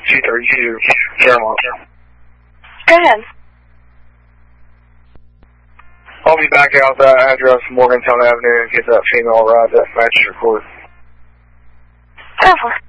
232 Fairmont. Go ahead. I'll be back out that address, Morgantown Avenue, and get that female ride that matches your court. Over.